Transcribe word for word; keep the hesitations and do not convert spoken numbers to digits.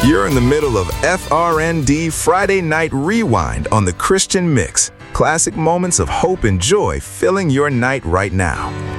You're in the middle of F R N D Friday Night Rewind on the Christian Mix. Classic moments of hope and joy filling your night right now.